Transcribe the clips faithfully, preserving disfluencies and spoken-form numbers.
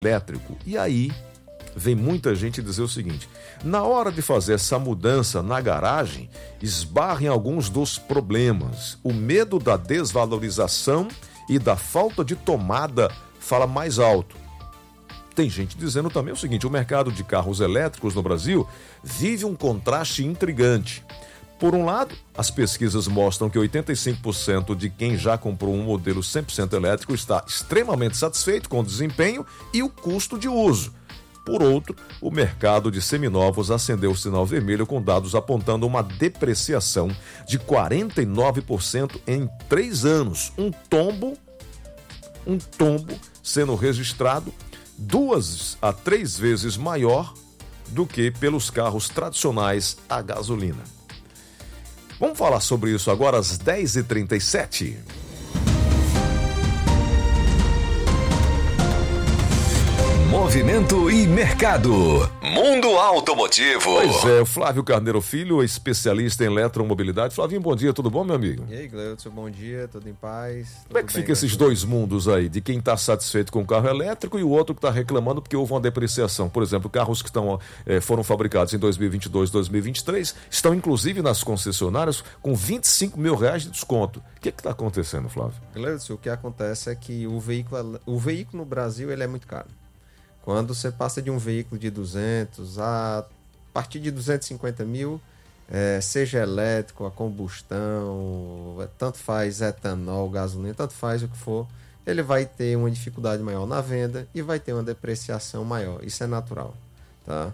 elétrico. E aí vem muita gente dizer o seguinte: na hora de fazer essa mudança na garagem, esbarra em alguns dos problemas. O medo da desvalorização e da falta de tomada fala mais alto. Tem gente dizendo também o seguinte: o mercado de carros elétricos no Brasil vive um contraste intrigante. Por um lado, as pesquisas mostram que oitenta e cinco por cento de quem já comprou um modelo cem por cento elétrico está extremamente satisfeito com o desempenho e o custo de uso. Por outro, o mercado de seminovos acendeu o sinal vermelho com dados apontando uma depreciação de quarenta e nove por cento em três anos. Um tombo, um tombo sendo registrado duas a três vezes maior do que pelos carros tradicionais a gasolina. Vamos falar sobre isso agora às dez e trinta e sete. Movimento e mercado. Mundo Automotivo. Pois é, o Flávio Carneiro Filho, especialista em eletromobilidade. Flavinho, bom dia, tudo bom, meu amigo? E aí, Gleudson, bom dia, tudo em paz? Tudo Como é que bem, fica esses dois mundos aí, de quem está satisfeito com o carro elétrico e o outro que está reclamando porque houve uma depreciação? Por exemplo, carros que estão, eh, foram fabricados em dois mil e vinte e dois, dois mil e vinte e três, estão inclusive nas concessionárias com vinte e cinco mil reais de desconto. O que está acontecendo, Flávio? Gleudson, o que acontece é que o veículo, o veículo no Brasil ele é muito caro. Quando você passa de um veículo de duzentos a partir de duzentos e cinquenta mil, é, seja elétrico, a combustão, tanto faz etanol, gasolina, tanto faz o que for, ele vai ter uma dificuldade maior na venda e vai ter uma depreciação maior. Isso é natural, tá?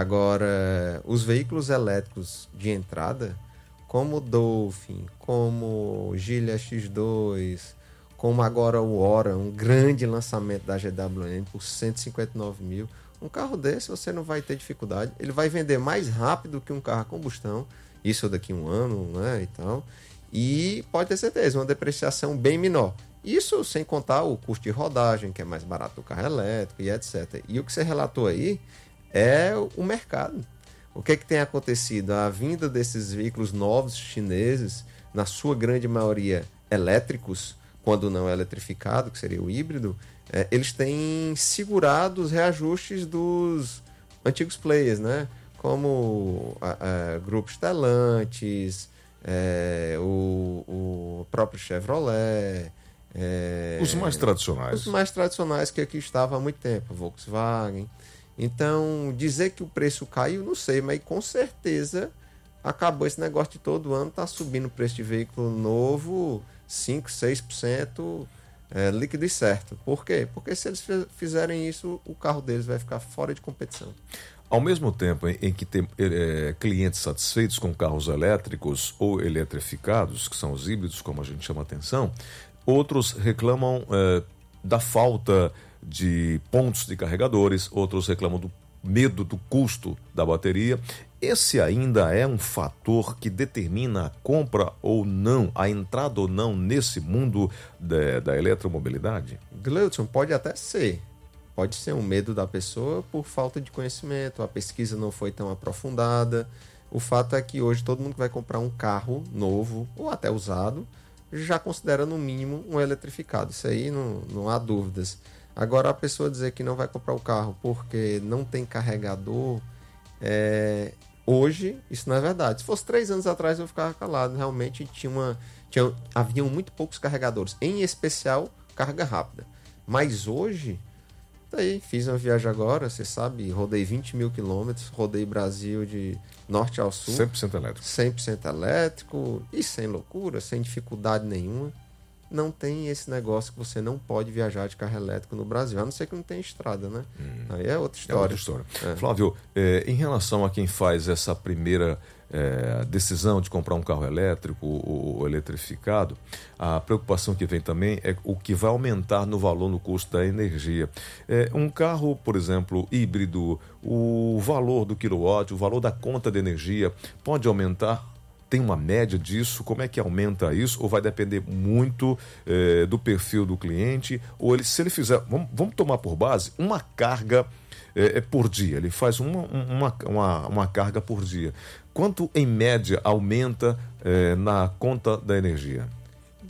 Agora, os veículos elétricos de entrada, como o Dolphin, como o Gilia X dois, como agora o Ora, um grande lançamento da G W M por cento e cinquenta e nove mil. Um carro desse você não vai ter dificuldade. Ele vai vender mais rápido que um carro a combustão, isso daqui a um ano, né, e tal. E pode ter certeza, uma depreciação bem menor. Isso sem contar o custo de rodagem, que é mais barato do carro elétrico e etcétera. E o que você relatou aí é o mercado. O que é que tem acontecido? A vinda desses veículos novos chineses, na sua grande maioria elétricos, quando não eletrificado, que seria o híbrido, é, eles têm segurado os reajustes dos antigos players, né? Como a, a, Grupo Stellantis, é, o, o próprio Chevrolet. É, os mais tradicionais. Os mais tradicionais que aqui estavam há muito tempo, Volkswagen. Então, dizer que o preço caiu, não sei, mas com certeza acabou esse negócio de todo ano, tá subindo o preço de veículo novo cinco, seis por cento é, líquido e certo. Por quê? Porque se eles fizerem isso, o carro deles vai ficar fora de competição. Ao mesmo tempo em, em que tem é, clientes satisfeitos com carros elétricos ou eletrificados, que são os híbridos, como a gente chama a atenção, outros reclamam é, da falta de pontos de carregadores, outros reclamam do medo do custo da bateria. Esse ainda é um fator que determina a compra ou não, a entrada ou não nesse mundo da, da eletromobilidade? Gleudson, pode até ser. Pode ser um medo da pessoa por falta de conhecimento, a pesquisa não foi tão aprofundada. O fato é que hoje todo mundo que vai comprar um carro novo ou até usado já considera no mínimo um eletrificado. Isso aí não, não há dúvidas. Agora, a pessoa dizer que não vai comprar o carro porque não tem carregador, é... hoje isso não é verdade. Se fosse três anos atrás eu ficava calado. Realmente tinha uma, tinha, haviam muito poucos carregadores, em especial carga rápida. Mas hoje, daí, fiz uma viagem agora, você sabe, rodei vinte mil quilômetros, rodei Brasil de norte ao sul. cem por cento elétrico. cem por cento elétrico e sem loucura, sem dificuldade nenhuma. Não tem esse negócio que você não pode viajar de carro elétrico no Brasil, a não ser que não tenha estrada, né? Hum, Aí é outra história. É outra história. É. Flávio, é, em relação a quem faz essa primeira é, decisão de comprar um carro elétrico ou, ou eletrificado, a preocupação que vem também é o que vai aumentar no valor, no custo da energia. É, um carro, por exemplo, híbrido, o valor do quilowatt, o valor da conta de energia pode aumentar? Tem uma média disso? Como é que aumenta isso? Ou vai depender muito eh, do perfil do cliente? Ou ele, se ele fizer, vamos, vamos tomar por base uma carga eh, por dia. Ele faz uma, uma, uma, uma carga por dia. Quanto, em média, aumenta eh, na conta da energia?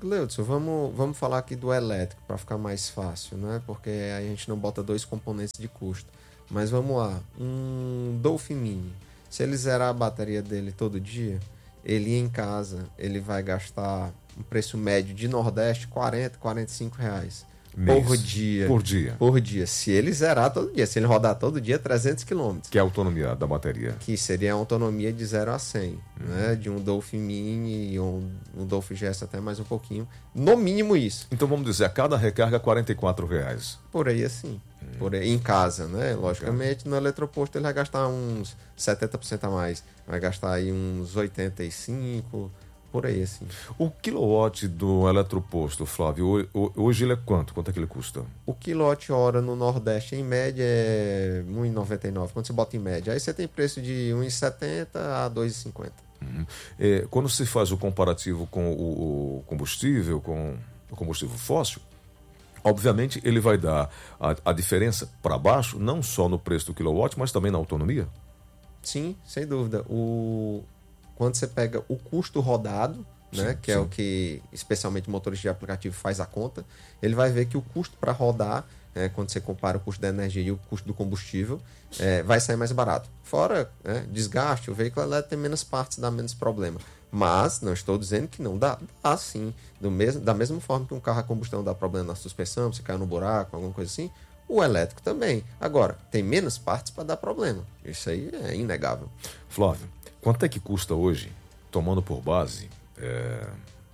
Gleudson, vamos, vamos falar aqui do elétrico para ficar mais fácil, né? Porque aí a gente não bota dois componentes de custo. Mas vamos lá, um Dolphin Mini, se ele zerar a bateria dele todo dia, ele em casa, ele vai gastar um preço médio de Nordeste quarenta, quarenta e cinco reais. Mês. Por dia. Por dia. Por dia. Se ele zerar todo dia, se ele rodar todo dia, trezentos quilômetros. Que é a autonomia da bateria. Que seria a autonomia de zero a cem, Hum. né? De um Dolphin Mini, um, um Dolphin G S até mais um pouquinho. No mínimo isso. Então vamos dizer, a cada recarga quarenta e quatro reais. Por aí assim. Hum. Por aí, em casa, né? Logicamente, no eletroposto ele vai gastar uns setenta por cento a mais. Vai gastar aí uns oitenta e cinco por cento. Por aí, assim. O quilowatt do eletroposto, Flávio, hoje ele é quanto? Quanto é que ele custa? O quilowatt-hora no Nordeste, em média, é um real e noventa e nove centavos. Quando você bota em média. Aí você tem preço de um real e setenta centavos a dois reais e cinquenta centavos. Uhum. É, quando se faz o comparativo com o, o combustível, com o combustível fóssil, obviamente ele vai dar a, a diferença para baixo, não só no preço do quilowatt, mas também na autonomia? Sim, sem dúvida. O... Quando você pega o custo rodado, né, sim, que sim. é o que especialmente o motorista de aplicativo faz a conta, ele vai ver que o custo para rodar, é, quando você compara o custo da energia e o custo do combustível, é, vai sair mais barato. Fora, né, desgaste, o veículo elétrico tem menos partes, dá menos problema. Mas não estou dizendo que não dá. Dá sim. Do mesmo, da mesma forma que um carro a combustão dá problema na suspensão, se cai no buraco, alguma coisa assim, o elétrico também. Agora, tem menos partes para dar problema. Isso aí é inegável. Flávio, quanto é que custa hoje, tomando por base é,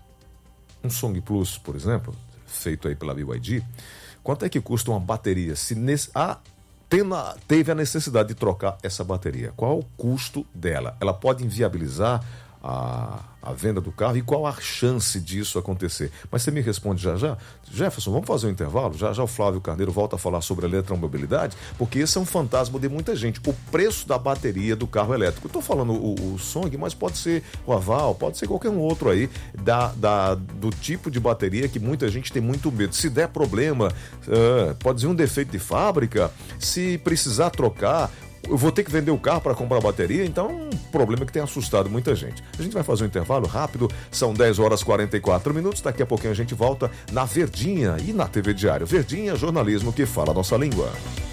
um Song Plus, por exemplo, feito aí pela B Y D, quanto é que custa uma bateria? Se nesse, ah, tena, teve a necessidade de trocar essa bateria, qual é o custo dela? Ela pode inviabilizar a, a venda do carro e qual a chance disso acontecer? Mas você me responde já já. Jefferson, vamos fazer um intervalo? Já já o Flávio Carneiro volta a falar sobre a eletromobilidade, porque esse é um fantasma de muita gente. O preço da bateria do carro elétrico. Estou falando o, o Song, mas pode ser o Aval, pode ser qualquer um outro aí da, da, do tipo de bateria que muita gente tem muito medo. Se der problema, uh, pode ser um defeito de fábrica, se precisar trocar, eu vou ter que vender o carro para comprar bateria, então é um problema que tem assustado muita gente. A gente vai fazer um intervalo rápido, são dez horas e quarenta e quatro minutos, daqui a pouquinho a gente volta na Verdinha e na T V Diário. Verdinha, jornalismo que fala a nossa língua.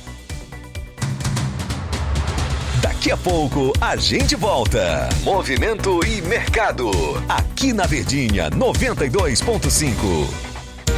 Daqui a pouco a gente volta. Movimento e mercado, aqui na Verdinha noventa e dois ponto cinco.